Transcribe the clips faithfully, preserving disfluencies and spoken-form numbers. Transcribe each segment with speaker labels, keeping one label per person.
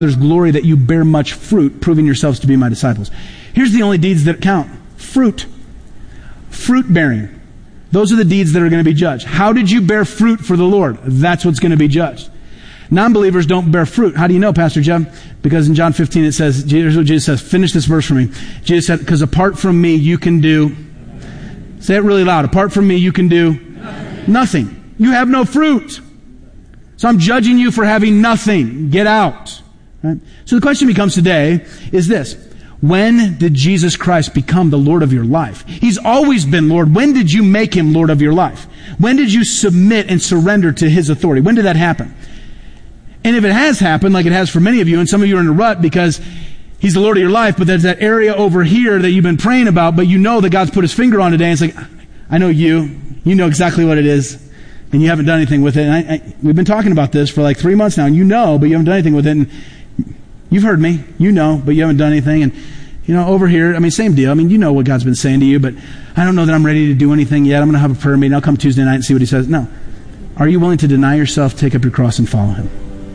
Speaker 1: There's glory that you bear much fruit, proving yourselves to be my disciples. Here's the only deeds that count. Fruit. Fruit bearing. Those are the deeds that are going to be judged. How did you bear fruit for the Lord? That's what's going to be judged. Non-believers don't bear fruit. How do you know, Pastor Jeff? Because in John fifteen it says, Jesus, Jesus says, finish this verse for me. Jesus said, because apart from me you can do, say it really loud, apart from me you can do nothing. nothing. You have no fruit. So I'm judging you for having nothing. Get out. Right? So the question becomes today is this. When did Jesus Christ become the Lord of your life? He's always been Lord. When did you make him Lord of your life? When did you submit and surrender to his authority? When did that happen? And if it has happened, like it has for many of you, and some of you are in a rut because he's the Lord of your life, but there's that area over here that you've been praying about, but you know that God's put his finger on today, and it's like, I know you. You know exactly what it is. And you haven't done anything with it. And I, I, we've been talking about this for like three months now, and you know, but you haven't done anything with it. And you've heard me. You know, but you haven't done anything. And, you know, over here, I mean, same deal. I mean, you know what God's been saying to you, but I don't know that I'm ready to do anything yet. I'm going to have a prayer meeting. I'll come Tuesday night and see what he says. No. Are you willing to deny yourself, take up your cross, and follow him?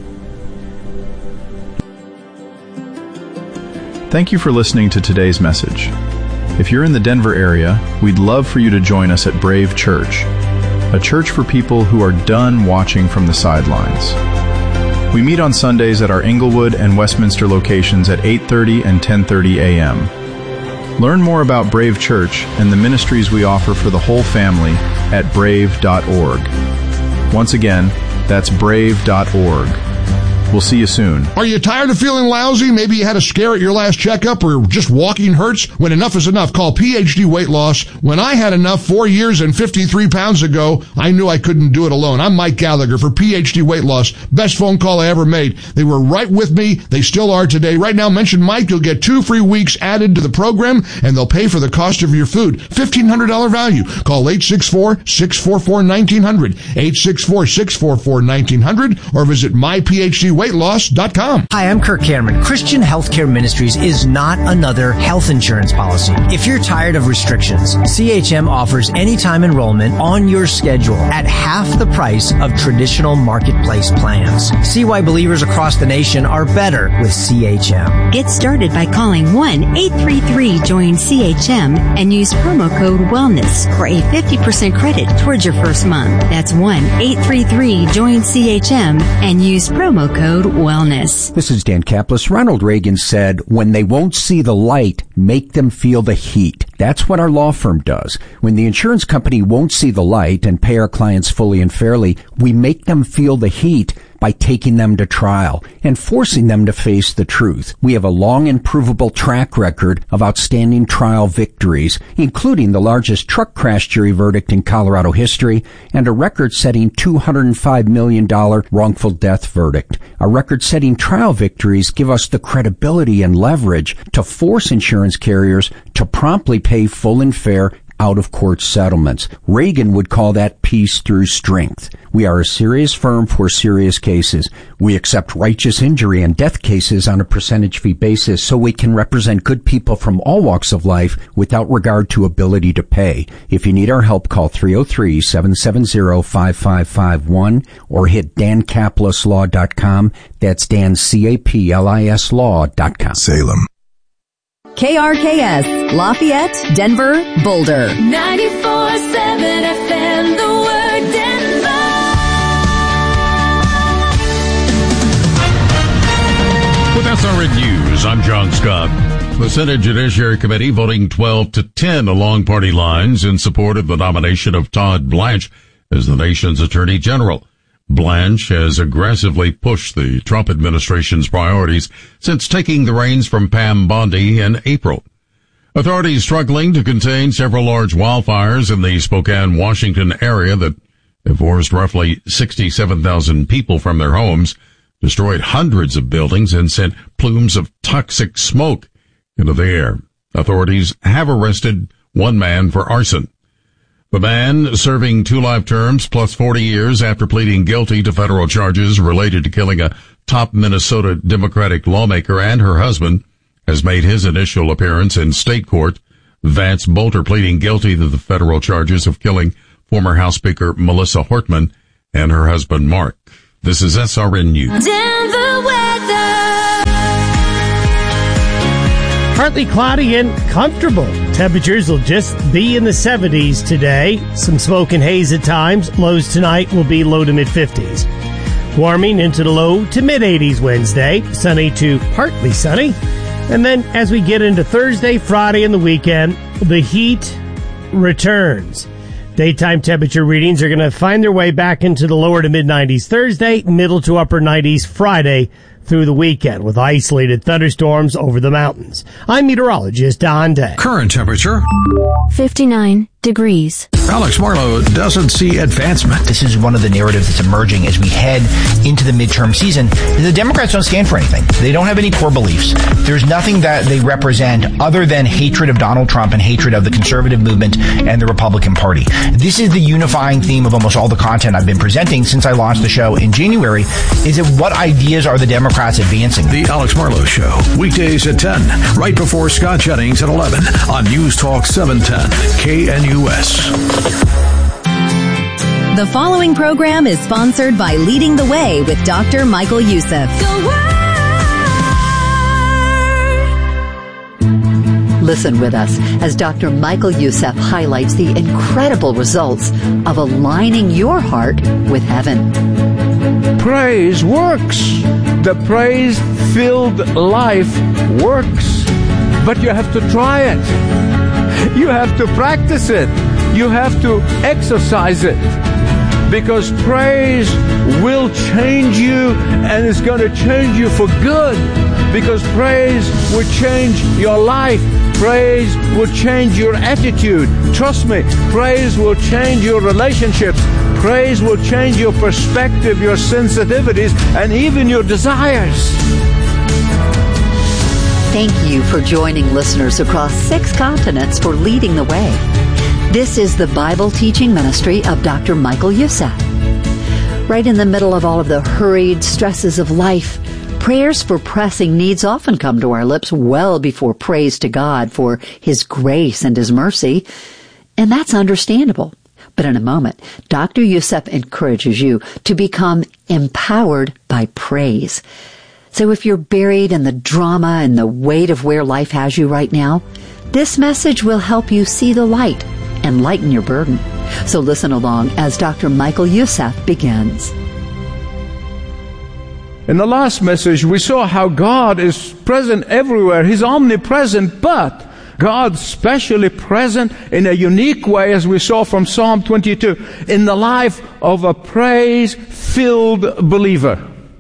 Speaker 2: Thank you for listening to today's message. If you're in the Denver area, we'd love for you to join us at Brave Church, a church for people who are done watching from the sidelines. We meet on Sundays at our Englewood and Westminster locations at eight thirty and ten thirty a.m. Learn more about Brave Church and the ministries we offer for the whole family at brave dot org. Once again, that's brave dot org. We'll see you soon.
Speaker 3: Are you tired of feeling lousy? Maybe you had a scare at your last checkup or just walking hurts? When enough is enough, call P H D Weight Loss. When I had enough four years and fifty-three pounds ago, I knew I couldn't do it alone. I'm Mike Gallagher for P H D Weight Loss. Best phone call I ever made. They were right with me. They still are today. Right now, mention Mike. You'll get two free weeks added to the program, and they'll pay for the cost of your food. fifteen hundred dollars value. Call eight six four, six four four, one nine zero zero, eight six four, six four four, one nine zero zero, or visit my p h d weight loss dot com.
Speaker 4: Hi, I'm Kirk Cameron. Christian Healthcare Ministries is not another health insurance policy. If you're tired of restrictions, C H M offers anytime enrollment on your schedule at half the price of traditional marketplace plans. See why believers across the nation are better with C H M.
Speaker 5: Get started by calling one eight three three join C H M and use promo code WELLNESS for a fifty percent credit towards your first month. That's one eight three three join C H M and use promo code WELLNESS.
Speaker 6: This is Dan Kaplis. Ronald Reagan said, when they won't see the light, make them feel the heat. That's what our law firm does. When the insurance company won't see the light and pay our clients fully and fairly, we make them feel the heat by taking them to trial and forcing them to face the truth. We have a long and provable track record of outstanding trial victories, including the largest truck crash jury verdict in Colorado history and a record-setting two hundred five million dollars wrongful death verdict. Our record-setting trial victories give us the credibility and leverage to force insurance carriers to promptly pay full and fair out-of-court settlements. Reagan would call that peace through strength. We are a serious firm for serious cases. We accept righteous injury and death cases on a percentage fee basis so we can represent good people from all walks of life without regard to ability to pay. If you need our help, call three oh three, seven seven zero, five five five one or hit dan caplis law dot com. That's Dan, C A P L I S law dot com.
Speaker 7: Salem.
Speaker 8: K R K S, Lafayette, Denver, Boulder.
Speaker 9: ninety-four seven F M, the word Denver.
Speaker 10: With S R N News, I'm John Scott. The Senate Judiciary Committee voting twelve to ten along party lines in support of the nomination of Todd Blanche as the nation's Attorney General. Blanche has aggressively pushed the Trump administration's priorities since taking the reins from Pam Bondi in April. Authorities struggling to contain several large wildfires in the Spokane, Washington area that have forced roughly sixty-seven thousand people from their homes, destroyed hundreds of buildings, and sent plumes of toxic smoke into the air. Authorities have arrested one man for arson. The man, serving two life terms plus forty years after pleading guilty to federal charges related to killing a top Minnesota Democratic lawmaker and her husband, has made his initial appearance in state court. Vance Bolter pleading guilty to the federal charges of killing former House Speaker Melissa Hortman and her husband Mark. This is S R N News.
Speaker 9: Denver weather.
Speaker 7: partly cloudy and comfortable. Temperatures will just be in the seventies today. Some smoke and haze at times. Lows tonight will be low to mid-fifties. Warming into the low to mid-eighties Wednesday. Sunny to partly sunny. And then as we get into Thursday, Friday, and the weekend, the heat returns. Daytime temperature readings are going to find their way back into the lower to mid-nineties Thursday, middle to upper nineties Friday through the weekend, with isolated thunderstorms over the mountains. I'm meteorologist Don Day.
Speaker 11: Current temperature
Speaker 12: fifty-nine degrees.
Speaker 11: Alex Marlowe doesn't see advancement.
Speaker 13: This is one of the narratives that's emerging as we head into the midterm season. The Democrats don't stand for anything. They don't have any core beliefs. There's nothing that they represent other than hatred of Donald Trump and hatred of the conservative movement and the Republican Party. This is the unifying theme of almost all the content I've been presenting since I launched the show in January. Is it what ideas are the Democrats advancing?
Speaker 11: The Alex Marlowe Show, weekdays at ten, right before Scott Jennings at eleven on News Talk seven ten K N U S.
Speaker 8: The following program is sponsored by Leading the Way with Doctor Michael Youssef. Listen with us as Doctor Michael Youssef highlights the incredible results of aligning your heart with heaven.
Speaker 14: Praise works. The praise-filled life works. But you have to try it. You have to practice it. You have to exercise it. Because praise will change you, and it's going to change you for good. Because praise will change your life. Praise will change your attitude. Trust me, praise will change your relationships. Praise will change your perspective, your sensitivities, and even your desires.
Speaker 15: Thank you for joining listeners across six continents for Leading the Way. This is the Bible teaching ministry of Doctor Michael Youssef. Right in the middle of all of the hurried stresses of life, prayers for pressing needs often come to our lips well before praise to God for His grace and His mercy. And that's understandable. But in a moment, Doctor Youssef encourages you to become empowered by praise. So if you're buried in the drama and the weight of where life has you right now, this message will help you see the light and lighten your burden. So listen along as Doctor Michael Youssef begins.
Speaker 14: In the last message, we saw how God is present everywhere. He's omnipresent, but God's specially present in a unique way, as we saw from Psalm twenty-two, in the life of a praise-filled believer.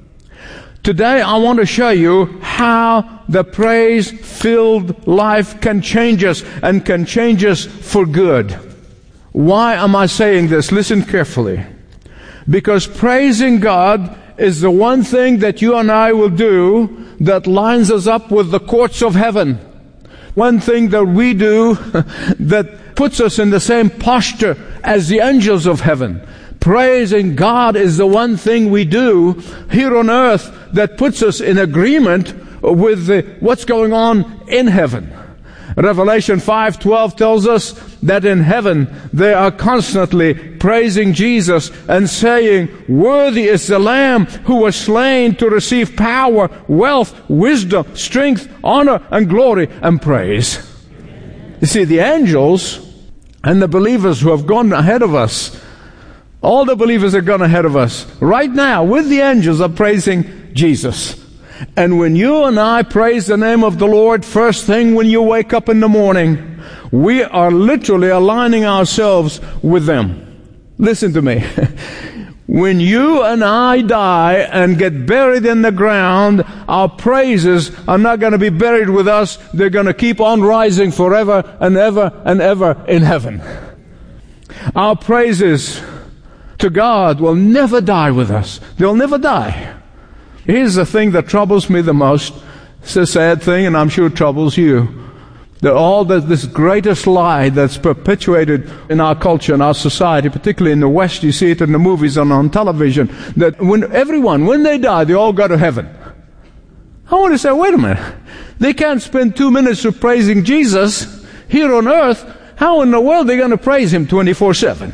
Speaker 14: Today, I want to show you how the praise-filled life can change us and can change us for good. Why am I saying this? Listen carefully. Because praising God is the one thing that you and I will do that lines us up with the courts of heaven. One thing that we do that puts us in the same posture as the angels of heaven. Praising God is the one thing we do here on earth that puts us in agreement with the, what's going on in heaven. Revelation five twelve tells us that in heaven they are constantly praising Jesus and saying, "Worthy is the Lamb who was slain to receive power, wealth, wisdom, strength, honor, and glory and praise." You see, the angels and the believers who have gone ahead of us, all the believers that have gone ahead of us, right now with the angels are praising Jesus. And when you and I praise the name of the Lord first thing when you wake up in the morning, we are literally aligning ourselves with them. Listen to me. When you and I die and get buried in the ground, our praises are not going to be buried with us. They're going to keep on rising forever and ever and ever in heaven. Our praises to God will never die with us. They'll never die. Here's the thing that troubles me the most. It's a sad thing, and I'm sure it troubles you. That all that this greatest lie that's perpetuated in our culture, in our society, particularly in the West, you see it in the movies and on television, that when everyone, when they die, they all go to heaven. I want to say, wait a minute. They can't spend two minutes of praising Jesus here on earth. How in the world are they going to praise Him twenty-four seven?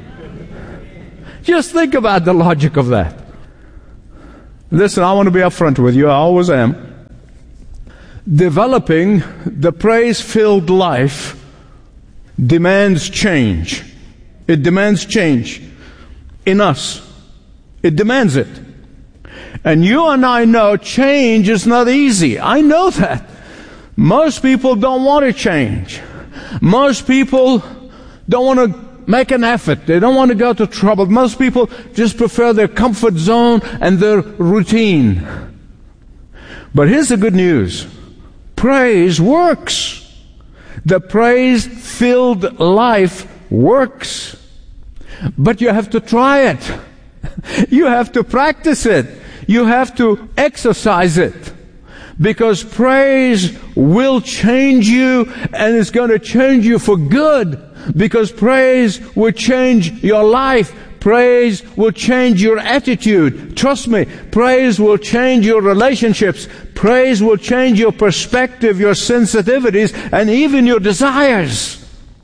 Speaker 14: Just think about the logic of that. Listen, I want to be upfront with you. I always am. developing the praise-filled life demands change. It demands change in us. It demands it. And you and I know change is not easy. I know that. Most people don't want to change. Most people don't want to make an effort. They don't want to go to trouble. Most people just prefer their comfort zone and their routine. But here's the good news. Praise works. The praise-filled life works. But you have to try it. You have to practice it. You have to exercise it. Because praise will change you, and it's going to change you for good. Because praise will change your life. Praise will change your attitude. Trust me, praise will change your relationships. Praise will change your perspective, your sensitivities, and even your desires.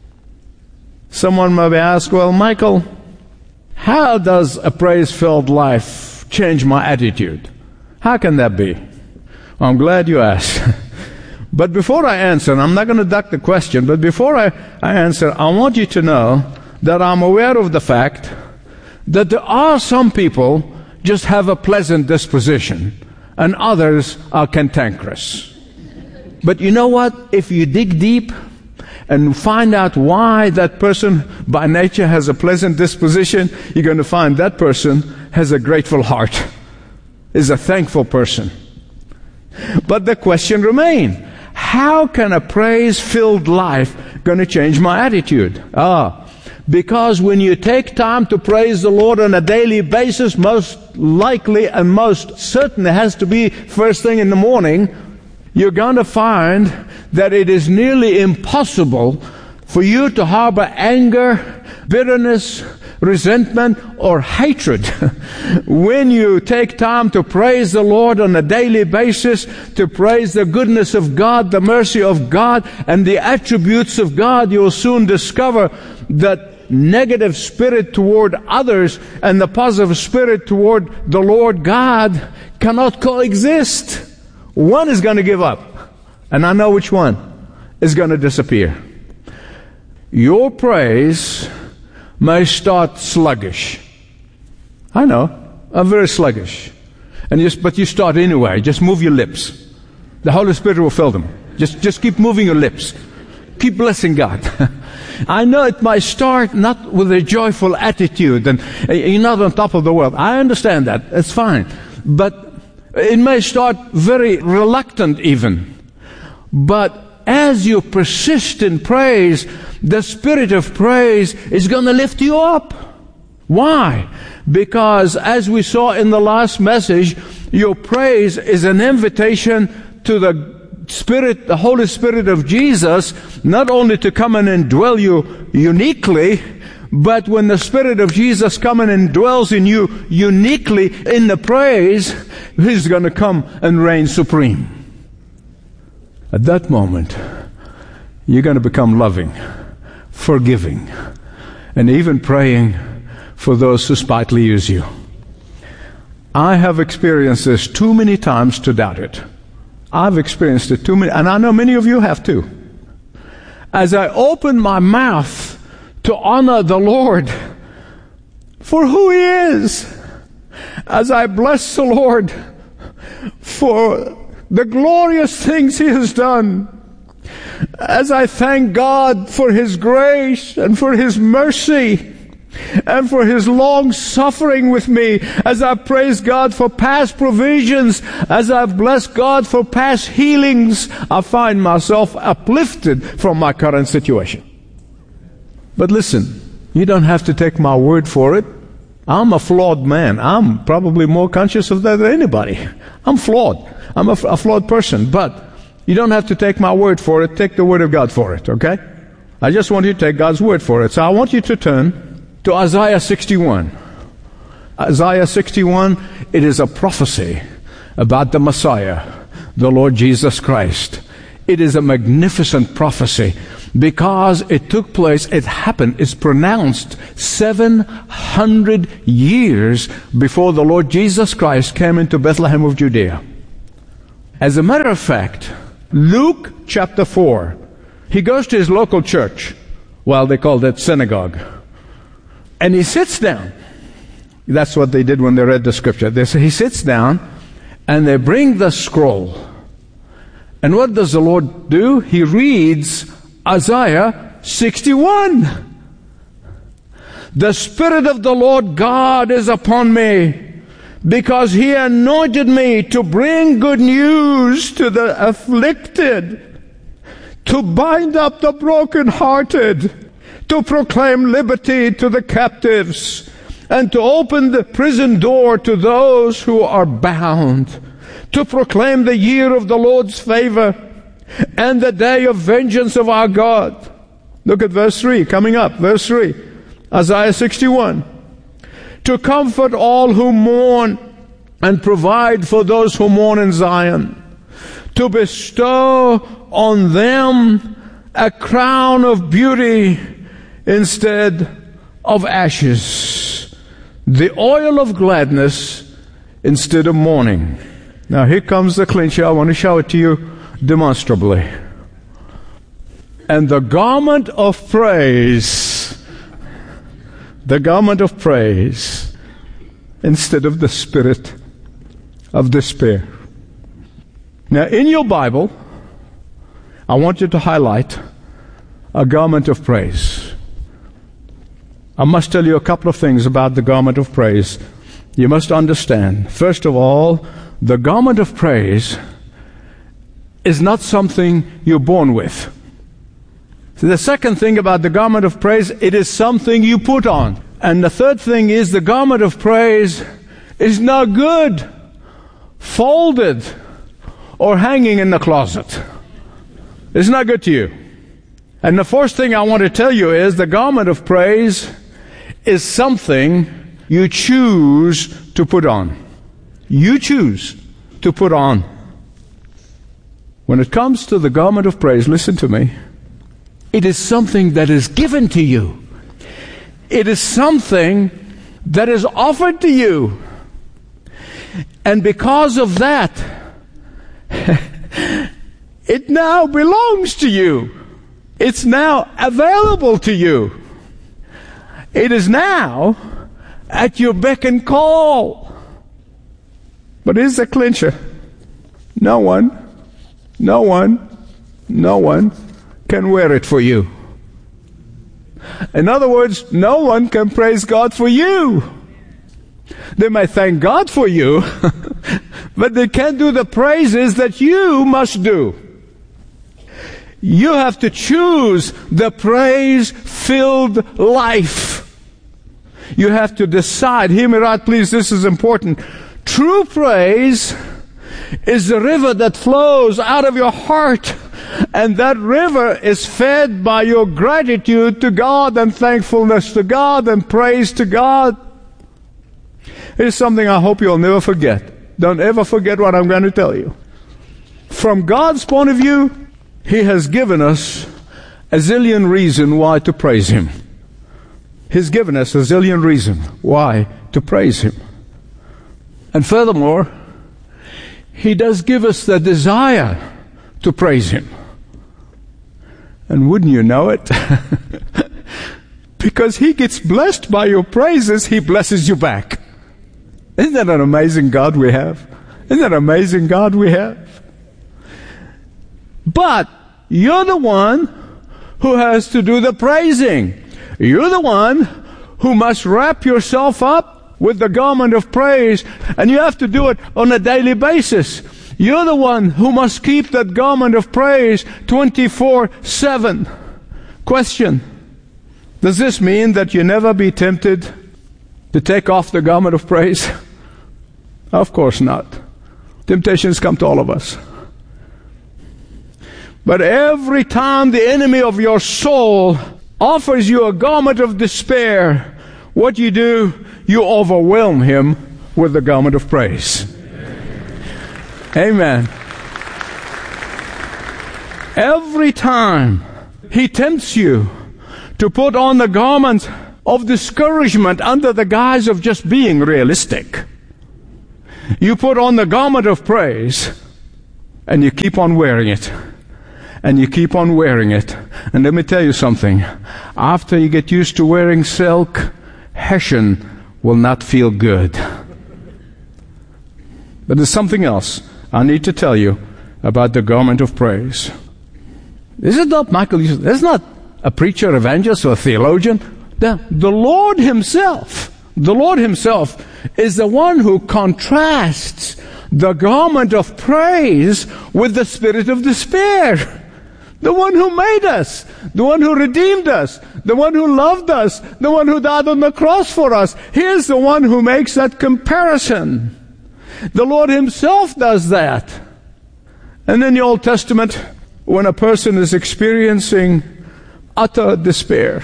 Speaker 14: Someone may ask, well, Michael, how does a praise-filled life change my attitude? How can that be? I'm glad you asked. But before I answer, and I'm not going to duck the question, but before I, I answer, I want you to know that I'm aware of the fact that there are some people just have a pleasant disposition, and others are cantankerous. But you know what? If you dig deep and find out why that person by nature has a pleasant disposition, you're going to find that person has a grateful heart, is a thankful person. But the question remains, how can a praise-filled life going to change my attitude? Ah, because when you take time to praise the Lord on a daily basis, most likely and most certainly has to be first thing in the morning, you're going to find that it is nearly impossible for you to harbor anger, bitterness, resentment, or hatred. When you take time to praise the Lord on a daily basis, to praise the goodness of God, the mercy of God, and the attributes of God, you'll soon discover that negative spirit toward others and the positive spirit toward the Lord God cannot coexist. One is going to give up, and I know which one is going to disappear. Your praise may start sluggish. I know, I'm very sluggish. And just, but you start anyway. Just move your lips. The Holy Spirit will fill them. Just, just keep moving your lips. Keep blessing God. I know it might start not with a joyful attitude and you're not on top of the world. I understand that. It's fine. But it may start very reluctant even. But as you persist in praise, the spirit of praise is going to lift you up. Why? Because as we saw in the last message, your praise is an invitation to the Spirit, the Holy Spirit of Jesus, not only to come and indwell you uniquely, but when the Spirit of Jesus comes and dwells in you uniquely in the praise, He's going to come and reign supreme. At that moment, you're going to become loving, forgiving, and even praying for those who spitefully use you. I have experienced this too many times to doubt it. I've experienced it too many, and I know many of you have too. As I open my mouth to honor the Lord for who He is, as I bless the Lord for the glorious things He has done, as I thank God for His grace and for His mercy and for His long suffering with me, as I praise God for past provisions, as I bless God for past healings, I find myself uplifted from my current situation. But listen, you don't have to take my word for it. I'm a flawed man. I'm probably more conscious of that than anybody. I'm flawed. I'm a, a flawed person. But you don't have to take my word for it. Take the word of God for it, okay? I just want you to take God's word for it. So I want you to turn to Isaiah sixty-one. Isaiah sixty-one, it is a prophecy about the Messiah, the Lord Jesus Christ. It is a magnificent prophecy because it took place, it happened, it's pronounced seven hundred years before the Lord Jesus Christ came into Bethlehem of Judea. As a matter of fact, Luke chapter four. He goes to his local church. Well, they called it synagogue. And he sits down. That's what they did when they read the scripture. They say he sits down, and they bring the scroll. And what does the Lord do? He reads Isaiah sixty-one. The Spirit of the Lord God is upon me, because He anointed me to bring good news to the afflicted, to bind up the brokenhearted, to proclaim liberty to the captives, and to open the prison door to those who are bound, to proclaim the year of the Lord's favor and the day of vengeance of our God. Look at verse three, coming up, verse three, Isaiah sixty-one. To comfort all who mourn and provide for those who mourn in Zion, to bestow on them a crown of beauty instead of ashes, the oil of gladness instead of mourning. Now here comes the clincher. I want to show it to you demonstrably. And the garment of praise, the garment of praise instead of the spirit of despair. Now in your Bible, I want you to highlight a garment of praise. I must tell you a couple of things about the garment of praise. You must understand, first of all, the garment of praise is not something you're born with. So the second thing about the garment of praise, it is something you put on. And the third thing is the garment of praise is not good, folded, or hanging in the closet. It's not good to you. And the fourth thing I want to tell you is the garment of praise is something you choose to put on. You choose to put on. When it comes to the garment of praise, listen to me. It is something that is given to you. It is something that is offered to you. And because of that, it now belongs to you. It's now available to you. It is now at your beck and call. But here's the clincher. No one, no one, no one can wear it for you. In other words, no one can praise God for you. They may thank God for you, but they can't do the praises that you must do. You have to choose the praise-filled life. You have to decide. Hear me right, please. This is important. True praise is the river that flows out of your heart, and that river is fed by your gratitude to God and thankfulness to God and praise to God. Here's something I hope you'll never forget. Don't ever forget what I'm going to tell you. From God's point of view, He has given us a zillion reasons why to praise Him. He's given us a zillion reasons why to praise Him. And furthermore, He does give us the desire to praise Him. And wouldn't you know it? Because He gets blessed by your praises, He blesses you back. Isn't that an amazing God we have? Isn't that an amazing God we have? But you're the one who has to do the praising. You're the one who must wrap yourself up with the garment of praise, and you have to do it on a daily basis. You're the one who must keep that garment of praise twenty-four seven. Question: does this mean that you never be tempted to take off the garment of praise? Of course not. Temptations come to all of us. But every time the enemy of your soul offers you a garment of despair, what you do, you overwhelm him with the garment of praise. Amen. Every time he tempts you to put on the garment of discouragement under the guise of just being realistic, you put on the garment of praise and you keep on wearing it. and you keep on wearing it. And let me tell you something. After you get used to wearing silk, Hessian will not feel good. But there's something else I need to tell you about the garment of praise. This is not Michael. This is not a preacher, evangelist, or theologian. The, the Lord Himself, the Lord Himself is the one who contrasts the garment of praise with the spirit of despair. The one who made us, the one who redeemed us, the one who loved us, the one who died on the cross for us. Here's the one who makes that comparison. The Lord Himself does that. And in the Old Testament, when a person is experiencing utter despair,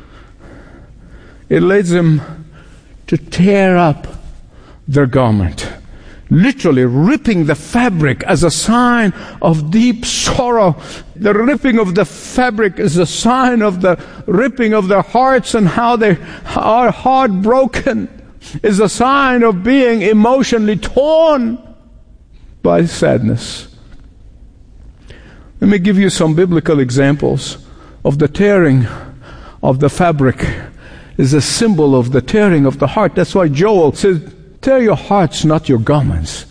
Speaker 14: it leads them to tear up their garment, literally ripping the fabric as a sign of deep sorrow. The ripping of the fabric is a sign of the ripping of their hearts, and how they are heartbroken is a sign of being emotionally torn by sadness. Let me give you some biblical examples of the tearing of the fabric is a symbol of the tearing of the heart. That's why Joel says, tear your hearts, not your garments.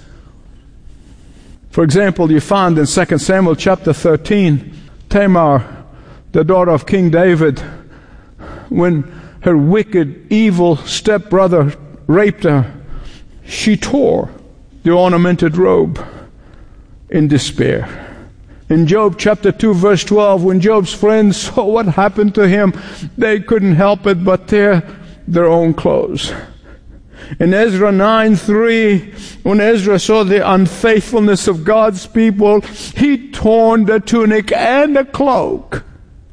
Speaker 14: For example, you find in Second Samuel chapter thirteen, Tamar, the daughter of King David, when her wicked, evil stepbrother raped her, she tore the ornamented robe in despair. In Job chapter two, verse twelve, when Job's friends saw what happened to him, they couldn't help it but tear their own clothes. In Ezra nine three, when Ezra saw the unfaithfulness of God's people, he torn the tunic and the cloak.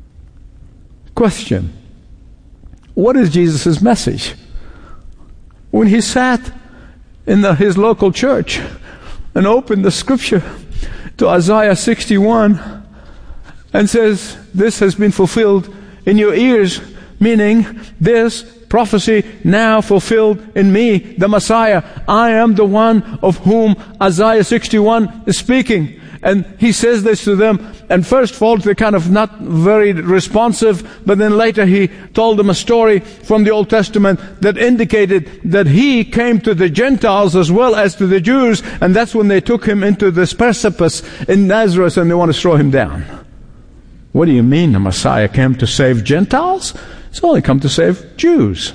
Speaker 14: Question: what is Jesus' message? When he sat in the, his local church and opened the scripture to Isaiah sixty-one and says, this has been fulfilled in your ears, meaning this prophecy now fulfilled in me, the Messiah. I am the one of whom Isaiah sixty-one is speaking. And he says this to them, and first of all, they're kind of not very responsive, but then later he told them a story from the Old Testament that indicated that he came to the Gentiles as well as to the Jews, and that's when they took him into this precipice in Nazareth and they want to throw him down. What do you mean the Messiah came to save Gentiles? He's only come to save Jews.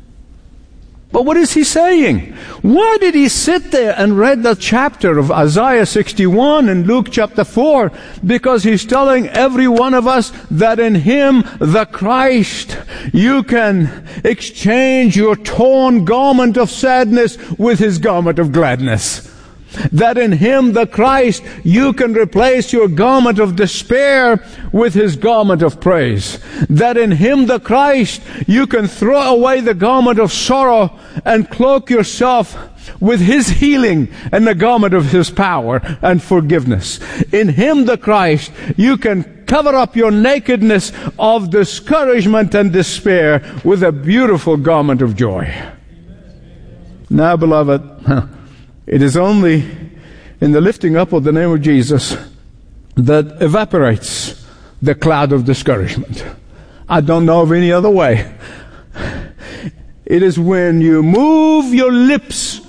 Speaker 14: But what is he saying? Why did he sit there and read the chapter of Isaiah sixty-one and Luke chapter four? Because he's telling every one of us that in Him, the Christ, you can exchange your torn garment of sadness with His garment of gladness. That in Him, the Christ, you can replace your garment of despair with His garment of praise. That in Him, the Christ, you can throw away the garment of sorrow and cloak yourself with His healing and the garment of His power and forgiveness. In Him, the Christ, you can cover up your nakedness of discouragement and despair with a beautiful garment of joy. Now, beloved, it is only in the lifting up of the name of Jesus that evaporates the cloud of discouragement. I don't know of any other way. It is when you move your lips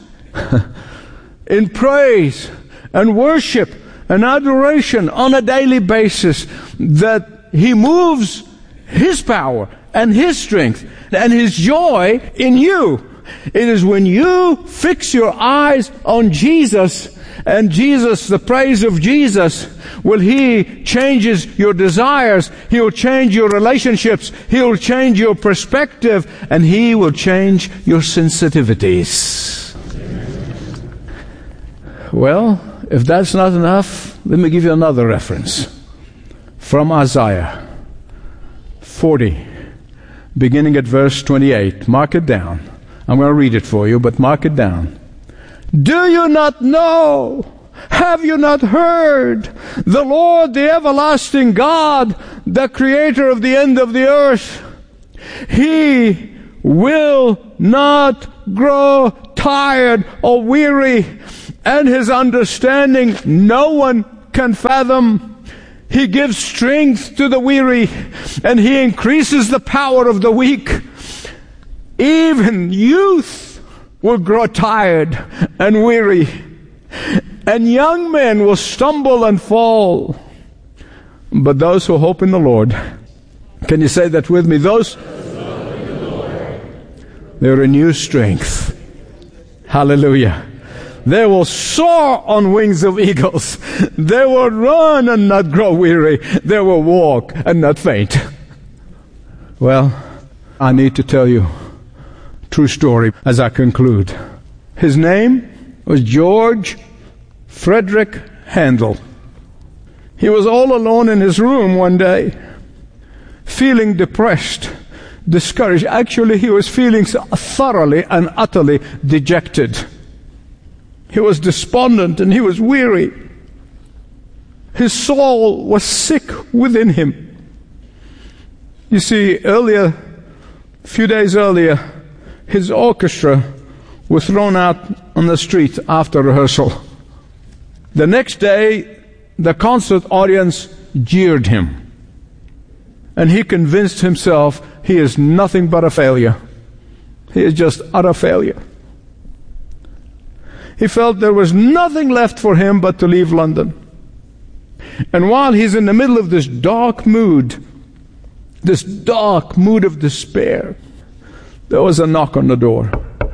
Speaker 14: in praise and worship and adoration on a daily basis that He moves His power and His strength and His joy in you. It is when you fix your eyes on Jesus and Jesus, the praise of Jesus, will He changes your desires, He will change your relationships, He will change your perspective, and He will change your sensitivities. Well, if that's not enough, let me give you another reference from Isaiah forty, beginning at verse twenty-eight. Mark it down. I'm going to read it for you, but mark it down. Do you not know? Have you not heard? The Lord, the everlasting God, the creator of the end of the earth, He will not grow tired or weary, and His understanding no one can fathom. He gives strength to the weary, and He increases the power of the weak. Even youth will grow tired and weary, and young men will stumble and fall. But those who hope in the Lord, can you say that with me? Those, they renew strength. Hallelujah. They will soar on wings of eagles. They will run and not grow weary. They will walk and not faint. Well, I need to tell you a true story as I conclude. His name was George Frederick Handel. He was all alone in his room one day, feeling depressed, discouraged. Actually, he was feeling thoroughly and utterly dejected. He was despondent and he was weary. His soul was sick within him. You see, earlier, a few days earlier, his orchestra was thrown out on the street after rehearsal. The next day, the concert audience jeered him. And he convinced himself he is nothing but a failure. He is just utter failure. He felt there was nothing left for him but to leave London. And while he's in the middle of this dark mood, this dark mood of despair, there was a knock on the door.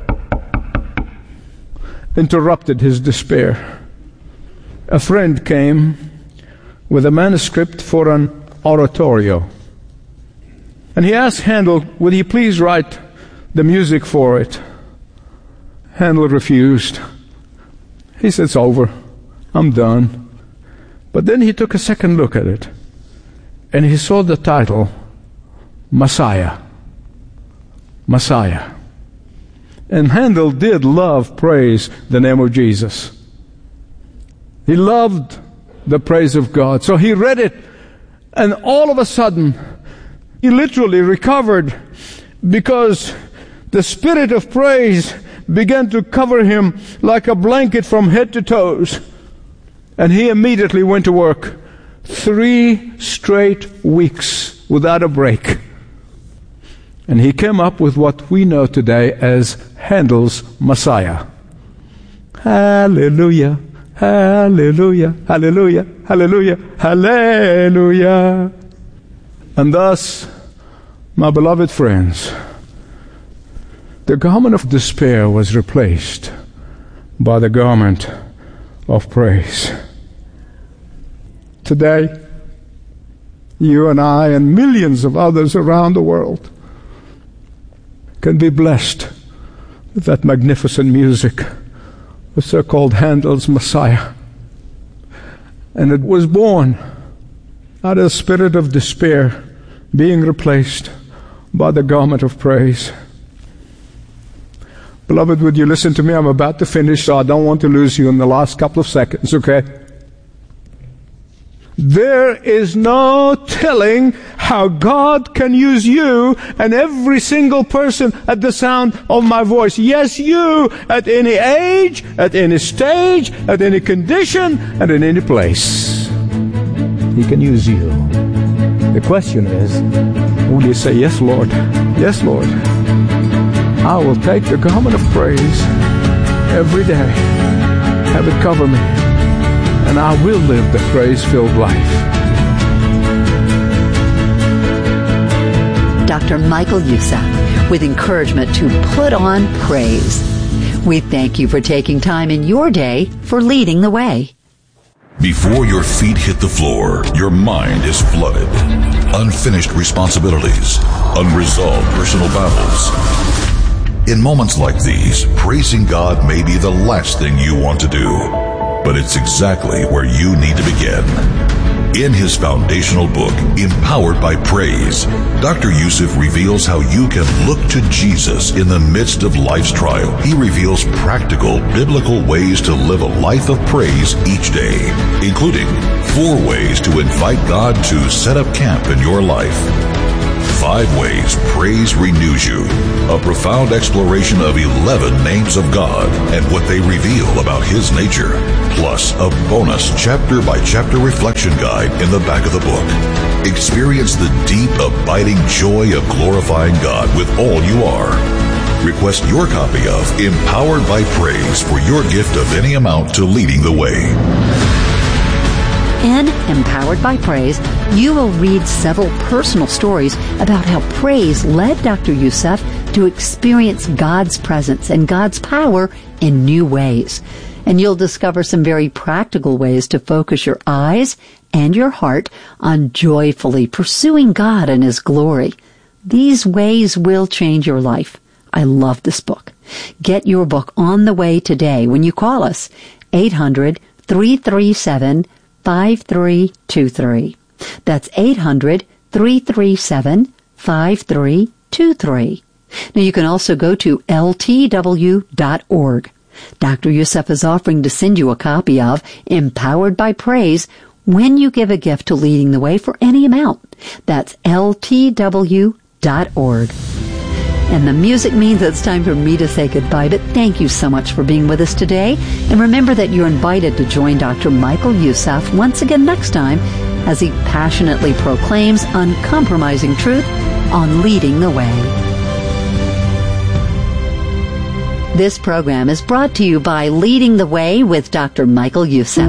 Speaker 14: Interrupted his despair. A friend came with a manuscript for an oratorio. And he asked Handel, would he please write the music for it? Handel refused. He said, it's over. I'm done. But then he took a second look at it, and he saw the title, Messiah. Messiah. And Handel did love praise the name of Jesus. He loved the praise of God. So he read it, and all of a sudden, he literally recovered, because the spirit of praise began to cover him like a blanket from head to toes. And he immediately went to work. Three straight weeks without a break. And he came up with what we know today as Handel's Messiah. Hallelujah, hallelujah, hallelujah, hallelujah, hallelujah. And thus, my beloved friends, the garment of despair was replaced by the garment of praise. Today, you and I and millions of others around the world can be blessed with that magnificent music, the so-called Handel's Messiah. And it was born out of the spirit of despair being replaced by the garment of praise. Beloved, would you listen to me? I'm about to finish, so I don't want to lose you in the last couple of seconds, okay? There is no telling how God can use you and every single person at the sound of my voice. Yes, you, at any age, at any stage, at any condition, and in any place. He can use you. The question is, will you say, yes, Lord, yes, Lord, I will take the garment of praise every day, have it cover me, and I will live the praise-filled life.
Speaker 15: Doctor Michael Youssef with encouragement to put on praise. We thank you for taking time in your day for leading the way.
Speaker 16: Before your feet hit the floor, your mind is flooded. Unfinished responsibilities, unresolved personal battles. In moments like these, praising God may be the last thing you want to do, but it's exactly where you need to begin. In his foundational book, Empowered by Praise, Doctor Youssef reveals how you can look to Jesus in the midst of life's trial. He reveals practical, biblical ways to live a life of praise each day, including four ways to invite God to set up camp in your life. Five Ways Praise Renews You, a profound exploration of eleven names of God and what they reveal about His nature, plus a bonus chapter-by-chapter reflection guide in the back of the book. Experience the deep, abiding joy of glorifying God with all you are. Request your copy of Empowered by Praise for your gift of any amount to Leading the Way.
Speaker 15: In Empowered by Praise, you will read several personal stories about how praise led Doctor Youssef to experience God's presence and God's power in new ways. And you'll discover some very practical ways to focus your eyes and your heart on joyfully pursuing God and His glory. These ways will change your life. I love this book. Get your book on the way today when you call us eight hundred, three three seven, five three two three. That's eight hundred, three three seven, five three two three. Now you can also go to L T W dot org. Doctor Youssef is offering to send you a copy of Empowered by Praise when you give a gift to Leading the Way for any amount. That's L T W dot org. And the music means it's time for me to say goodbye, but thank you so much for being with us today. And remember that you're invited to join Doctor Michael Youssef once again next time as he passionately proclaims uncompromising truth on Leading the Way. This program is brought to you by Leading the Way with Doctor Michael Youssef.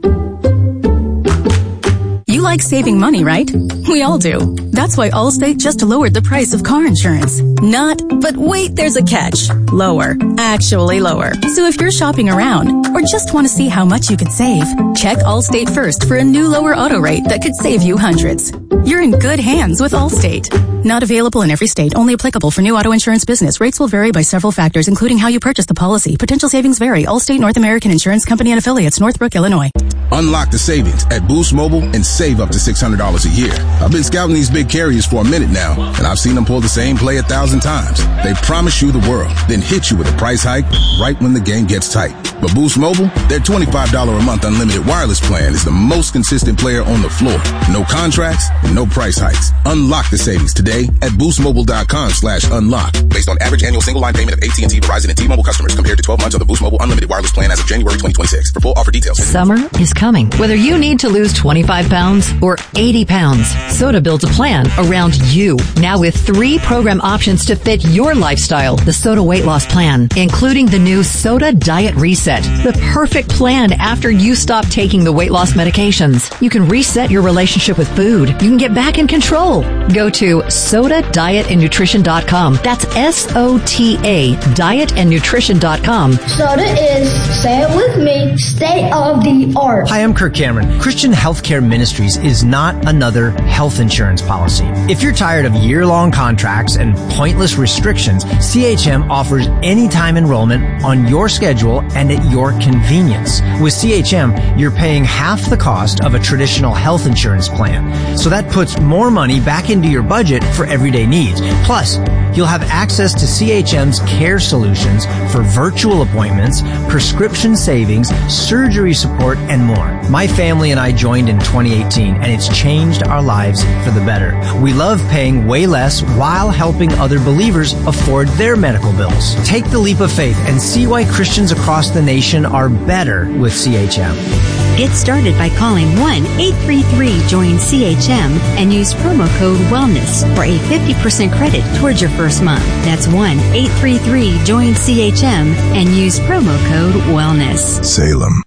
Speaker 17: You like saving money, right? We all do. That's why Allstate just lowered the price of car insurance. Not, but wait, there's a catch. Lower. Actually lower. So if you're shopping around or just want to see how much you could save, check Allstate first for a new lower auto rate that could save you hundreds. You're in good hands with Allstate. Not available in every state. Only applicable for new auto insurance business. Rates will vary by several factors, including how you purchase the policy. Potential savings vary. Allstate North American Insurance Company and Affiliates, Northbrook, Illinois.
Speaker 18: Unlock the savings at Boost Mobile and save up to six hundred dollars a year. I've been scouting these big carriers for a minute now, and I've seen them pull the same play a thousand times. They promise you the world, then hit you with a price hike right when the game gets tight. But Boost Mobile, their twenty-five dollars a month unlimited wireless plan is the most consistent player on the floor. No contracts and no price hikes. Unlock the savings today at boostmobile.com slash unlock. Based on average annual single line payment of A T and T, Verizon, and T-Mobile customers compared to twelve months of the Boost Mobile unlimited wireless plan as of January twenty twenty-six. For full offer details.
Speaker 19: Summer is coming. Whether you need to lose twenty-five pounds or eighty pounds, Soda builds a plan around you. Now with three program options to fit your lifestyle. The Soda Weight Loss Plan, including the new Soda Diet Reset. The perfect plan after you stop taking the weight loss medications. You can reset your relationship with food. You can get back in control. Go to soda diet and nutrition dot com. That's S O T A, diet and nutrition dot com.
Speaker 20: Soda is, say it with me, state of the art.
Speaker 4: Hi, I'm Kirk Cameron. Christian Healthcare Ministries is not another health insurance policy. If you're tired of year-long contracts and pointless restrictions, C H M offers anytime enrollment on your schedule and at your convenience. With C H M, you're paying half the cost of a traditional health insurance plan. So that puts more money back into your budget for everyday needs. Plus, you'll have access to C H M's care solutions for virtual appointments, prescription savings, surgery support, and more. My family and I joined in twenty eighteen, and it's changed our lives for the better. We love paying way less while helping other believers afford their medical bills. Take the leap of faith and see why Christians across the nation are better with C H M.
Speaker 5: Get started by calling one eight three three join C H M and use promo code WELLNESS for a fifty percent credit towards your first month. That's one eight three three join C H M and use promo code WELLNESS.
Speaker 16: Salem.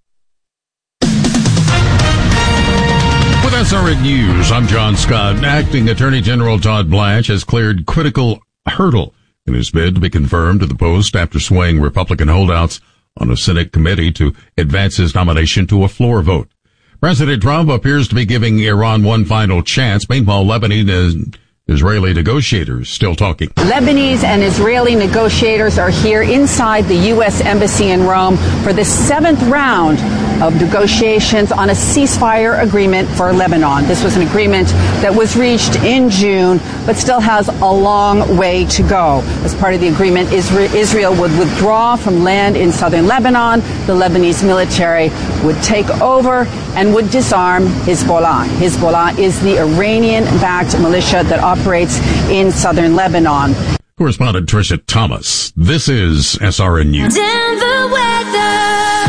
Speaker 10: With S R N News, I'm John Scott. Acting Attorney General Todd Blanche has cleared critical hurdle in his bid to be confirmed to the post after swaying Republican holdouts on a Senate committee to advance his nomination to a floor vote. President Trump appears to be giving Iran one final chance. Meanwhile, Lebanese and Israeli negotiators still talking.
Speaker 21: Lebanese and Israeli negotiators are here inside the U S Embassy in Rome for the seventh round of negotiations on a ceasefire agreement for Lebanon. This was an agreement that was reached in June, but still has a long way to go. As part of the agreement, Israel would withdraw from land in southern Lebanon. The Lebanese military would take over and would disarm Hezbollah. Hezbollah is the Iranian-backed militia that operates in southern Lebanon.
Speaker 10: Correspondent Tricia Thomas. This is S R N News.
Speaker 9: Denver weather.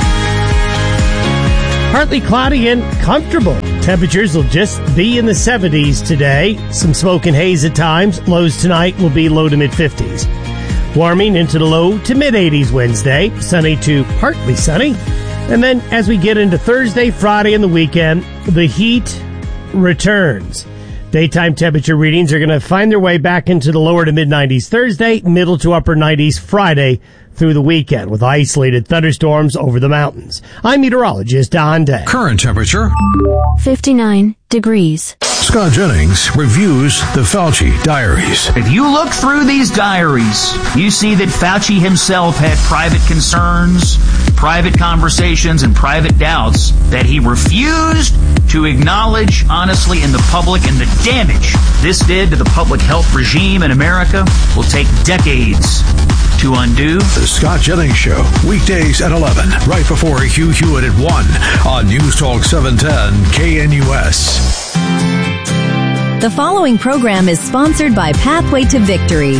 Speaker 7: Partly cloudy and comfortable. Temperatures will just be in the seventies today. Some smoke and haze at times. Lows tonight will be low to mid-fifties. Warming into the low to mid-eighties Wednesday. Sunny to partly sunny. And then as we get into Thursday, Friday, and the weekend, the heat returns. Daytime temperature readings are going to find their way back into the lower to mid-nineties Thursday, middle to upper nineties Friday through the weekend, with isolated thunderstorms over the mountains. I'm meteorologist Don Day.
Speaker 11: Current temperature
Speaker 12: fifty-nine degrees.
Speaker 11: Scott Jennings reviews the Fauci diaries.
Speaker 1: If you look through these diaries, you see that Fauci himself had private concerns, private conversations, and private doubts that he refused to acknowledge honestly in the public, and the damage this did to the public health regime in America will take decades to undo.
Speaker 11: The Scott Jennings Show, weekdays at eleven, right before Hugh Hewitt at one on News Talk seven ten K N U S.
Speaker 22: The following program is sponsored by Pathway to Victory.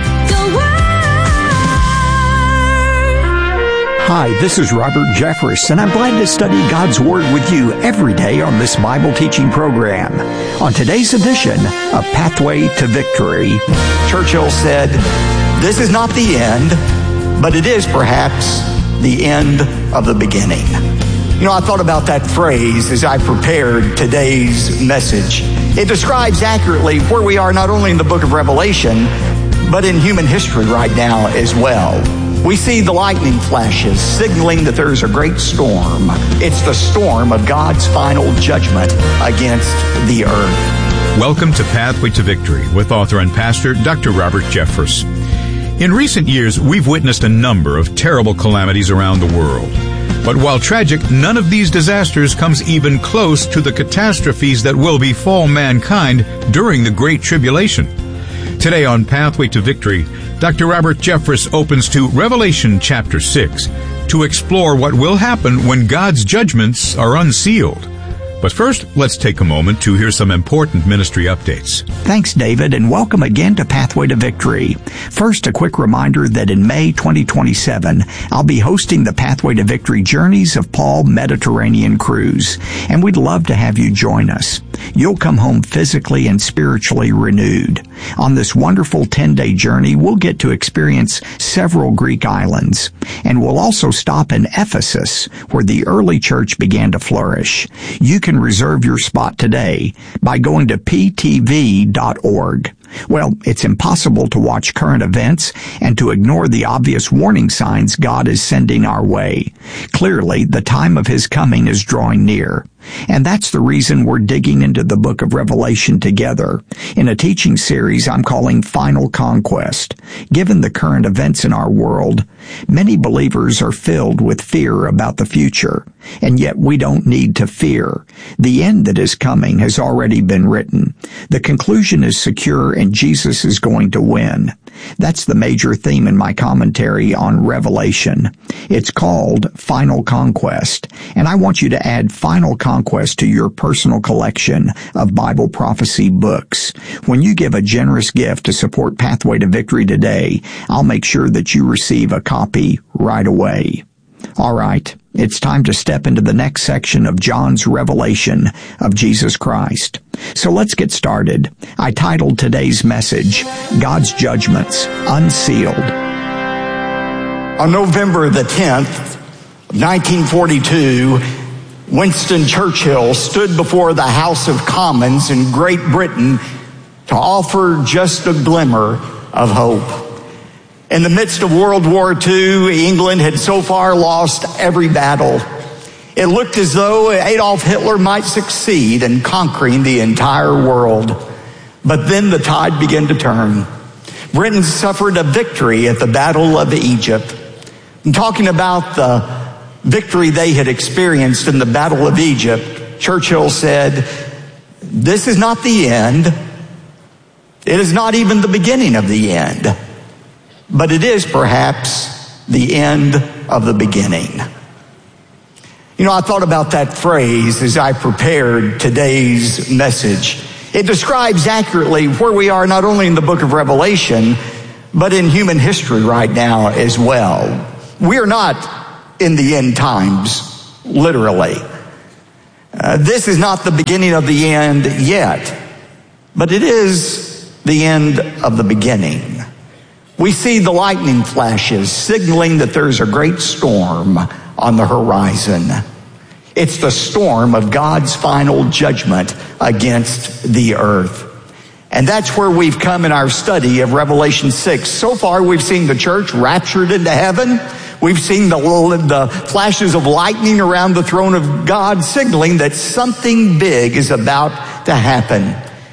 Speaker 6: Hi, this is Robert Jeffress, and I'm glad to study God's Word with you every day on this Bible teaching program. On today's edition of Pathway to Victory,
Speaker 23: Churchill said, "This is not the end, but it is perhaps the end of the beginning." You know, I thought about that phrase as I prepared today's message. It describes accurately where we are not only in the book of Revelation, but in human history right now as well. We see the lightning flashes signaling that there's a great storm. It's the storm of God's final judgment against the earth.
Speaker 24: Welcome to Pathway to Victory with author and pastor Doctor Robert Jeffress. In recent years, we've witnessed a number of terrible calamities around the world. But while tragic, none of these disasters comes even close to the catastrophes that will befall mankind during the Great Tribulation. Today on Pathway to Victory, Doctor Robert Jeffress opens to Revelation chapter six to explore what will happen when God's judgments are unsealed. But first, let's take a moment to hear some important ministry updates.
Speaker 6: Thanks, David, and welcome again to Pathway to Victory. First, a quick reminder that in May twenty twenty-seven, I'll be hosting the Pathway to Victory Journeys of Paul Mediterranean Cruise, and we'd love to have you join us. You'll come home physically and spiritually renewed. On this wonderful ten-day journey, we'll get to experience several Greek islands, and we'll also stop in Ephesus, where the early church began to flourish. You can reserve your spot today by going to p t v dot org. Well, it's impossible to watch current events and to ignore the obvious warning signs God is sending our way. Clearly, the time of His coming is drawing near. And that's the reason we're digging into the book of Revelation together in a teaching series I'm calling Final Conquest. Given the current events in our world, many believers are filled with fear about the future. And yet we don't need to fear. The end that is coming has already been written. The conclusion is secure and Jesus is going to win. That's the major theme in my commentary on Revelation. It's called Final Conquest, and I want you to add Final Conquest to your personal collection of Bible prophecy books. When you give a generous gift to support Pathway to Victory today, I'll make sure that you receive a copy right away. All right, it's time to step into the next section of John's revelation of Jesus Christ. So let's get started. I titled today's message, God's Judgments Unsealed.
Speaker 23: On November the tenth, nineteen forty-two, Winston Churchill stood before the House of Commons in Great Britain to offer just a glimmer of hope. In the midst of World War Two, England had so far lost every battle. It looked as though Adolf Hitler might succeed in conquering the entire world. But then the tide began to turn. Britain suffered a victory at the Battle of Egypt. I'm talking about the victory they had experienced in the Battle of Egypt, Churchill said, "This is not the end. It is not even the beginning of the end, but it is perhaps the end of the beginning." You know, I thought about that phrase as I prepared today's message. It describes accurately where we are not only in the book of Revelation, but in human history right now as well. We are not in the end times, literally. Uh, this is not the beginning of the end yet, but it is the end of the beginning. We see the lightning flashes signaling that there's a great storm on the horizon. It's the storm of God's final judgment against the earth. And that's where we've come in our study of Revelation six. So far, we've seen the church raptured into heaven. We've seen the, the flashes of lightning around the throne of God, signaling that something big is about to happen.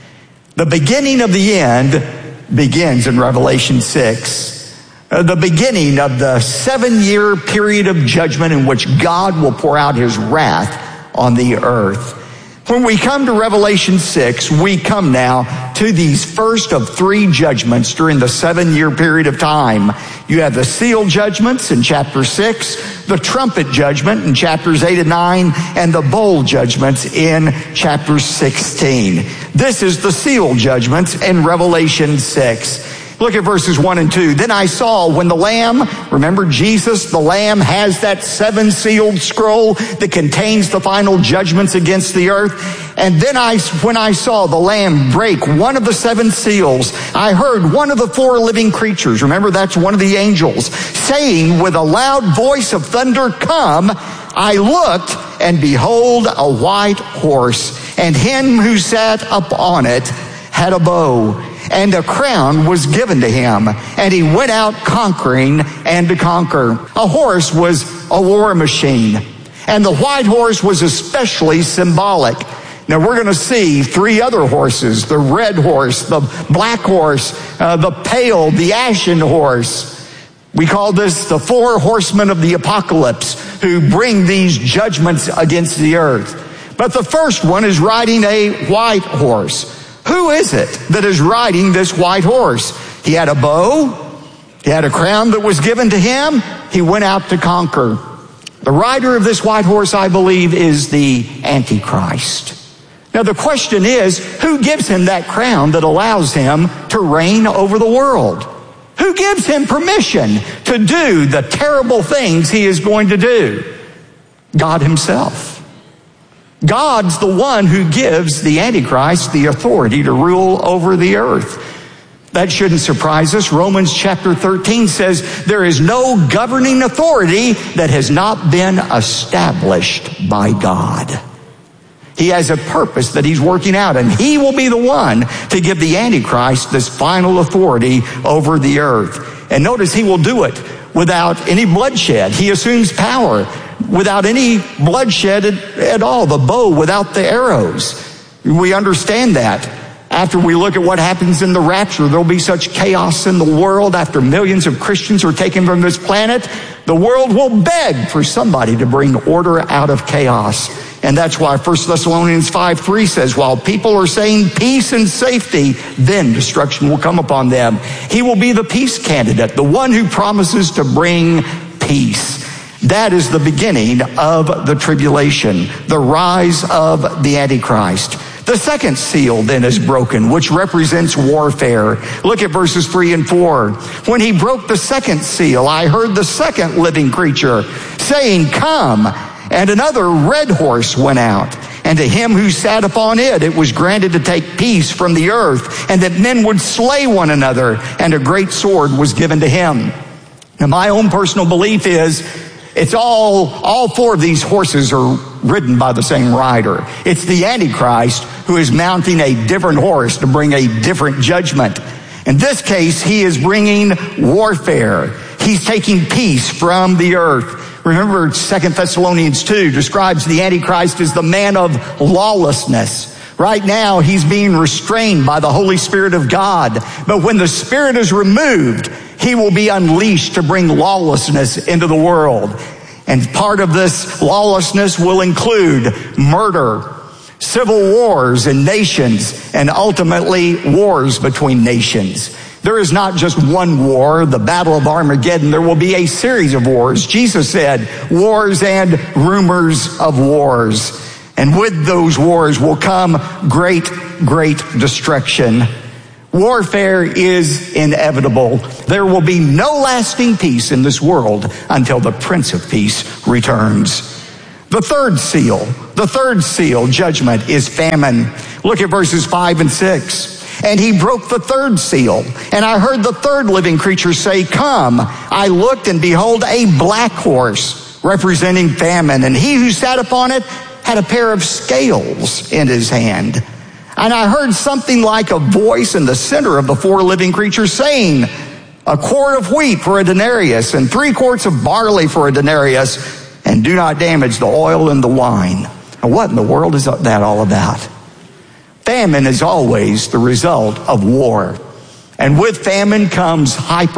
Speaker 23: The beginning of the end begins in Revelation six. Uh, the beginning of the seven-year period of judgment in which God will pour out his wrath on the earth. When we come to Revelation six, we come now to these first of three judgments during the seven-year period of time. You have the seal judgments in chapter six, the trumpet judgment in chapters eight and nine, and the bowl judgments in chapter sixteen. This is the seal judgments in Revelation six. Look at verses one and two. Then I saw when the Lamb, remember Jesus, the Lamb has that seven-sealed scroll that contains the final judgments against the earth. And then I, when I saw the Lamb break one of the seven seals, I heard one of the four living creatures, remember that's one of the angels, saying with a loud voice of thunder, "Come." I looked, and behold, a white horse, and him who sat upon it had a bow, and a crown was given to him, and he went out conquering and to conquer. A horse was a war machine, and the white horse was especially symbolic. Now we're going to see three other horses: the red horse, the black horse, uh, the pale, the ashen horse. We call this the four horsemen of the apocalypse who bring these judgments against the earth. But the first one is riding a white horse. Who is it that is riding this white horse? He had a bow. He had a crown that was given to him. He went out to conquer. The rider of this white horse, I believe, is the Antichrist. Now the question is, who gives him that crown that allows him to reign over the world? Who gives him permission to do the terrible things he is going to do? God himself. God's the one who gives the Antichrist the authority to rule over the earth. That shouldn't surprise us. Romans chapter thirteen says there is no governing authority that has not been established by God. He has a purpose that he's working out, and he will be the one to give the Antichrist this final authority over the earth. And notice he will do it without any bloodshed. He assumes power without any bloodshed at all. The bow without the arrows. We understand that. After we look at what happens in the rapture, there'll be such chaos in the world after millions of Christians are taken from this planet. The world will beg for somebody to bring order out of chaos. And that's why First Thessalonians five three says, while people are saying peace and safety, then destruction will come upon them. He will be the peace candidate, the one who promises to bring peace. That is the beginning of the tribulation, the rise of the Antichrist. The second seal then is broken, which represents warfare. Look at verses three and four. When he broke the second seal, I heard the second living creature saying, "Come." And another red horse went out, and to him who sat upon it, it was granted to take peace from the earth, and that men would slay one another, and a great sword was given to him. Now, my own personal belief is it's all, all four of these horses are ridden by the same rider. It's the Antichrist who is mounting a different horse to bring a different judgment. In this case, he is bringing warfare. He's taking peace from the earth. Remember, Second Thessalonians two describes the Antichrist as the man of lawlessness. Right now, he's being restrained by the Holy Spirit of God. But when the Spirit is removed, he will be unleashed to bring lawlessness into the world. And part of this lawlessness will include murder, civil wars in nations, and ultimately wars between nations. There is not just one war, the Battle of Armageddon. There will be a series of wars. Jesus said, wars and rumors of wars. And with those wars will come great, great destruction. Warfare is inevitable. There will be no lasting peace in this world until the Prince of Peace returns. The third seal, the third seal, judgment, is famine. Look at verses five and six. And he broke the third seal, and I heard the third living creature say, come. I looked, and behold, a black horse representing famine, and he who sat upon it had a pair of scales in his hand. And I heard something like a voice in the center of the four living creatures saying, a quart of wheat for a denarius, and three quarts of barley for a denarius, and do not damage the oil and the wine. Now, what in the world is that all about? Famine is always the result of war. And with famine comes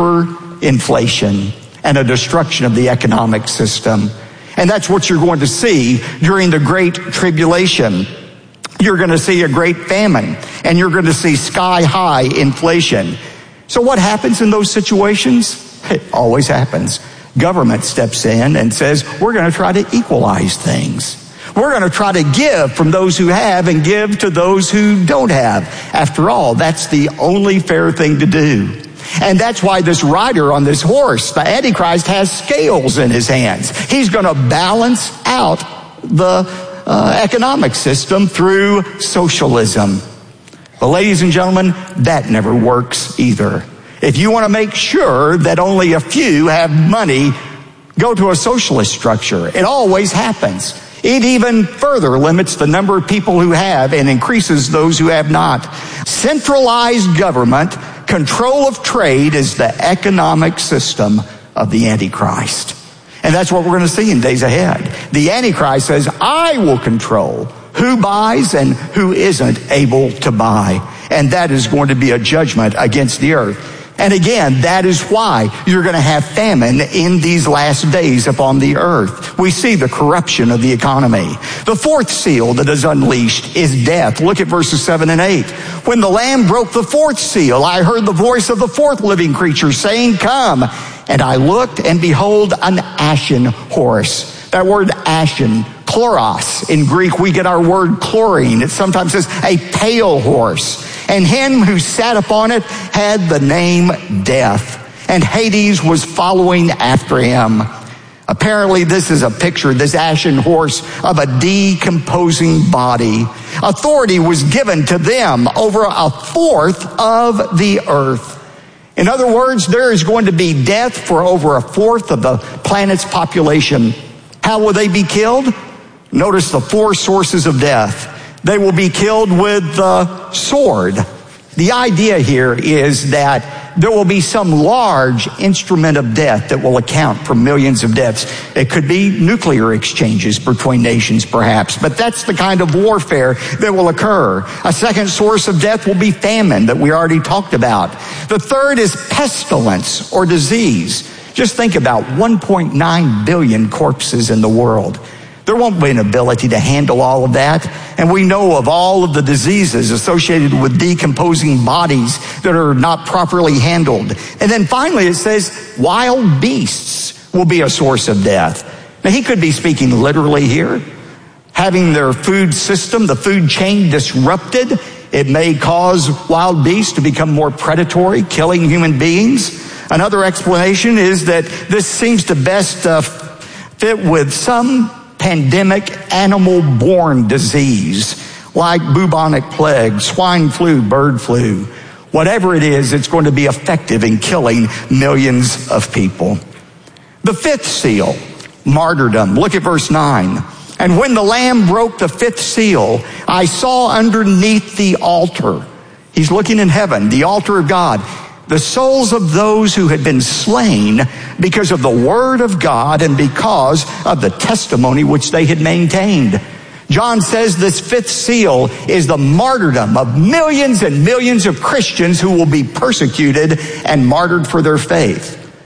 Speaker 23: hyperinflation and a destruction of the economic system. And that's what you're going to see during the Great Tribulation. You're going to see a great famine, and you're going to see sky-high inflation. So what happens in those situations? It always happens. Government steps in and says, we're going to try to equalize things. We're going to try to give from those who have and give to those who don't have. After all, that's the only fair thing to do. And that's why this rider on this horse, the Antichrist, has scales in his hands. He's going to balance out the uh, economic system through socialism. But ladies and gentlemen, that never works either. If you want to make sure that only a few have money, go to a socialist structure. It always happens. It even further limits the number of people who have and increases those who have not. Centralized government, control of trade is the economic system of the Antichrist. And that's what we're going to see in days ahead. The Antichrist says, I will control who buys and who isn't able to buy. And that is going to be a judgment against the earth. And again, that is why you're going to have famine in these last days upon the earth. We see the corruption of the economy. The fourth seal that is unleashed is death. Look at verses seven and eight. When the Lamb broke the fourth seal, I heard the voice of the fourth living creature saying, come. And I looked, and behold, an ashen horse. That word ashen, chloros. In Greek, we get our word chlorine. It sometimes says a pale horse. And him who sat upon it had the name Death, and Hades was following after him. Apparently, this is a picture, this ashen horse, of a decomposing body. Authority was given to them over a fourth of the earth. In other words, there is going to be death for over a fourth of the planet's population. How will they be killed? Notice the four sources of death. They will be killed with the sword. The idea here is that there will be some large instrument of death that will account for millions of deaths. It could be nuclear exchanges between nations, perhaps, but that's the kind of warfare that will occur. A second source of death will be famine that we already talked about. The third is pestilence or disease. Just think about one point nine billion corpses in the world. There won't be an ability to handle all of that. And we know of all of the diseases associated with decomposing bodies that are not properly handled. And then finally it says wild beasts will be a source of death. Now he could be speaking literally here. Having their food system, the food chain disrupted, it may cause wild beasts to become more predatory, killing human beings. Another explanation is that this seems to best uh, fit with some pandemic animal-borne disease like bubonic plague, swine flu, bird flu. Whatever it is, it's going to be effective in killing millions of people. The fifth seal, martyrdom. Look at verse nine. And when the Lamb broke the fifth seal, I saw underneath the altar, he's looking in heaven, the altar of God, the souls of those who had been slain because of the word of God and because of the testimony which they had maintained. John says this fifth seal is the martyrdom of millions and millions of Christians who will be persecuted and martyred for their faith.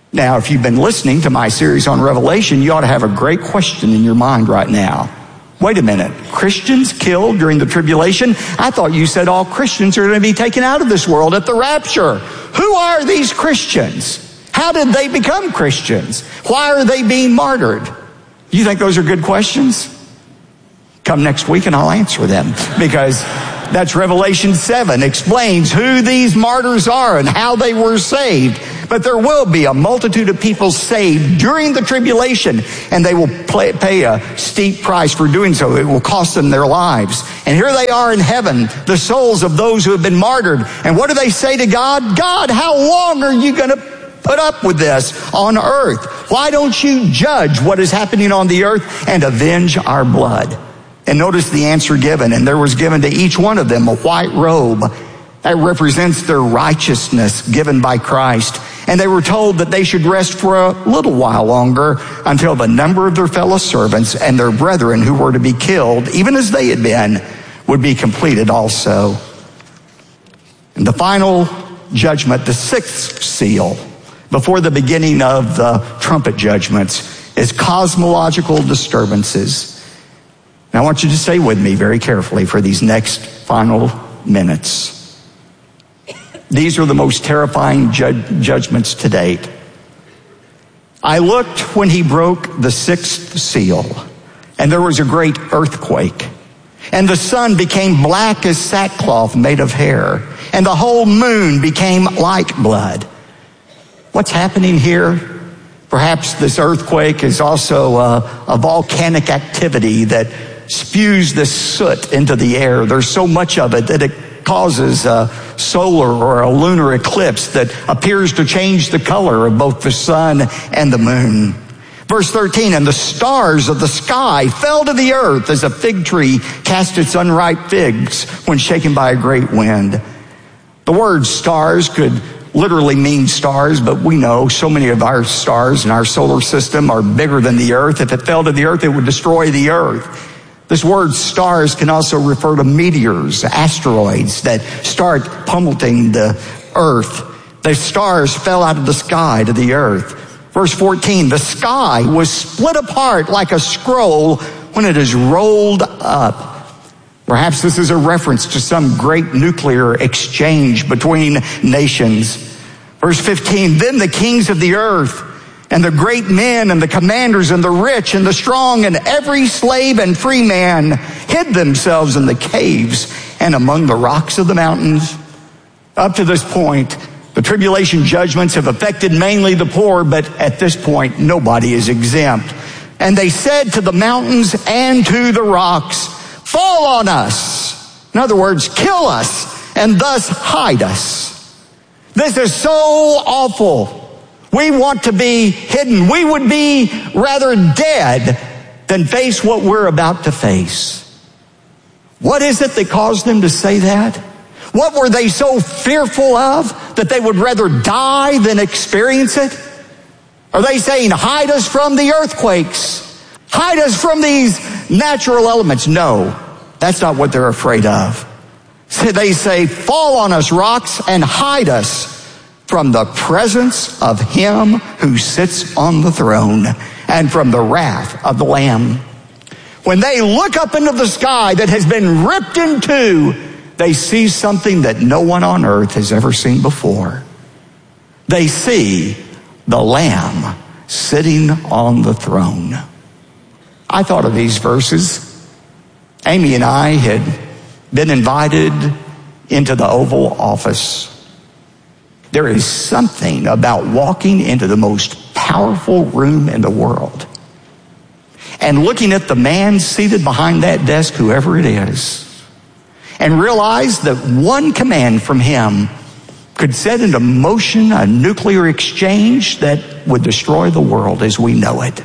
Speaker 23: Now, if you've been listening to my series on Revelation, you ought to have a great question in your mind right now. Wait a minute, Christians killed during the tribulation? I thought you said all Christians are going to be taken out of this world at the rapture. Who are these Christians? How did they become Christians? Why are they being martyred? You think those are good questions? Come next week and I'll answer them, because that's Revelation seven explains who these martyrs are and how they were saved. But there will be a multitude of people saved during the tribulation, and they will play, pay a steep price for doing so. It will cost them their lives. And here they are in heaven, the souls of those who have been martyred. And what do they say to God? God, how long are you going to put up with this on earth? Why don't you judge what is happening on the earth and avenge our blood? And notice the answer given. And there was given to each one of them a white robe that represents their righteousness given by Christ. And they were told that they should rest for a little while longer until the number of their fellow servants and their brethren who were to be killed, even as they had been, would be completed also. And the final judgment, the sixth seal, before the beginning of the trumpet judgments, is cosmological disturbances. And I want you to stay with me very carefully for these next final minutes. These are the most terrifying ju- judgments to date. I looked when he broke the sixth seal, and there was a great earthquake, and the sun became black as sackcloth made of hair, and the whole moon became like blood. What's happening here? Perhaps this earthquake is also a, a volcanic activity that spews this soot into the air. There's so much of it that it causes a solar or a lunar eclipse that appears to change the color of both the sun and the moon. Verse thirteen, and the stars of the sky fell to the earth as a fig tree cast its unripe figs when shaken by a great wind. The word stars could literally mean stars, but we know so many of our stars in our solar system are bigger than the earth. If it fell to the earth, it would destroy the earth. This word stars can also refer to meteors, asteroids that start pummeling the earth. The stars fell out of the sky to the earth. Verse fourteen, the sky was split apart like a scroll when it is rolled up. Perhaps this is a reference to some great nuclear exchange between nations. Verse fifteen, then the kings of the earth and the great men and the commanders and the rich and the strong and every slave and free man hid themselves in the caves and among the rocks of the mountains. Up to this point, the tribulation judgments have affected mainly the poor, but at this point, nobody is exempt. And they said to the mountains and to the rocks, fall on us. In other words, kill us and thus hide us. This is so awful. We want to be hidden. We would be rather dead than face what we're about to face. What is it that caused them to say that? What were they so fearful of that they would rather die than experience it? Are they saying, hide us from the earthquakes? Hide us from these natural elements? No, that's not what they're afraid of. So they say, fall on us, rocks, and hide us from the presence of him who sits on the throne and from the wrath of the Lamb. When they look up into the sky that has been ripped in two, they see something that no one on earth has ever seen before. They see the Lamb sitting on the throne. I thought of these verses. Amy and I had been invited into the Oval Office. There is something about walking into the most powerful room in the world and looking at the man seated behind that desk, whoever it is, and realize that one command from him could set into motion a nuclear exchange that would destroy the world as we know it.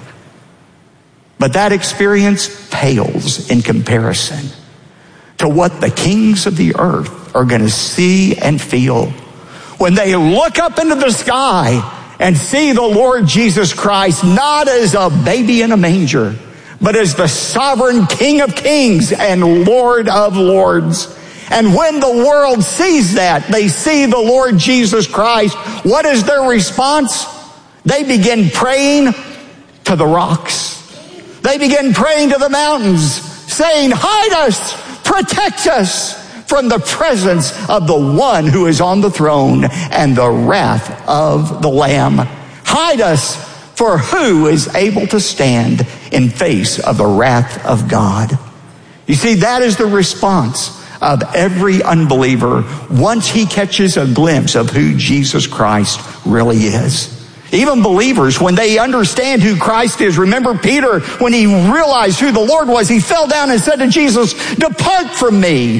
Speaker 23: But that experience pales in comparison to what the kings of the earth are going to see and feel when they look up into the sky and see the Lord Jesus Christ not as a baby in a manger, but as the sovereign King of kings and Lord of lords. And when the world sees that, they see the Lord Jesus Christ, what is their response? They begin praying to the rocks. They begin praying to the mountains, saying, hide us, protect us from the presence of the one who is on the throne and the wrath of the Lamb. Hide us, for who is able to stand in face of the wrath of God? You see, that is the response of every unbeliever once he catches a glimpse of who Jesus Christ really is. Even believers, when they understand who Christ is, remember Peter, when he realized who the Lord was, he fell down and said to Jesus, depart from me,